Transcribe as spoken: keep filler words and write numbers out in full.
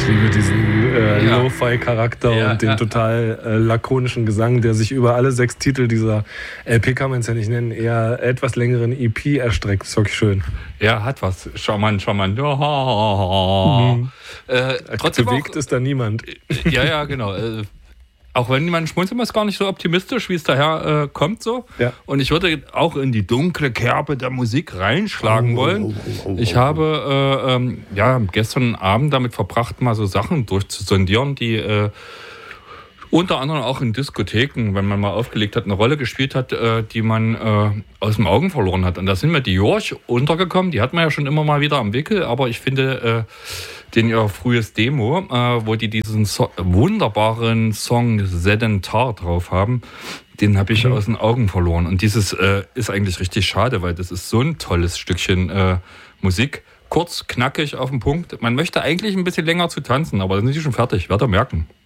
Ich liebe diesen äh, Ja. Lo-Fi-Charakter Ja, und den ja. total äh, lakonischen Gesang, der sich über alle sechs Titel dieser L P, kann man es ja nicht nennen, eher etwas längeren E P erstreckt. Das ist wirklich schön. Ja, hat was. Charmant, charmant. Mhm. Äh, trotzdem Bewegt auch, ist da niemand. Ja, ja, genau. Äh, auch wenn man schmunzelt, ist gar nicht so optimistisch, wie es daher äh, kommt so. Ja. Und ich würde auch in die dunkle Kerbe der Musik reinschlagen Oh, wollen. oh, oh, oh, Ich oh. habe äh, ähm, ja, gestern Abend damit verbracht, mal so Sachen durchzusondieren, die äh, unter anderem auch in Diskotheken, wenn man mal aufgelegt hat, eine Rolle gespielt hat, äh, die man äh, aus den Augen verloren hat. Und da sind mir die Jorch untergekommen. Die hat man ja schon immer mal wieder am Wickel, aber ich finde äh, den ihr frühes Demo, äh, wo die diesen so- wunderbaren Song Sedentar drauf haben, den habe ich Mhm. aus den Augen verloren. Und dieses äh, ist eigentlich richtig schade, weil das ist so ein tolles Stückchen äh, Musik. Kurz, knackig, auf den Punkt. Man möchte eigentlich ein bisschen länger zu tanzen, aber dann sind die schon fertig. Werdet ihr merken.